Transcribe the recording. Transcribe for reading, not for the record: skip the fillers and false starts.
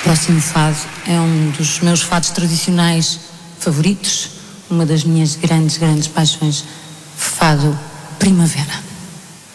próximo fado é um dos meus fados tradicionais favoritos, uma das minhas grandes paixões, Fado Primavera.